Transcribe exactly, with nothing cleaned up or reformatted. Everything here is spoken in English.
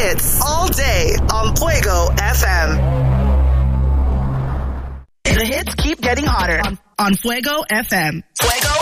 hits all day on Fuego F M. The hits keep getting hotter on, on Fuego F M. Fuego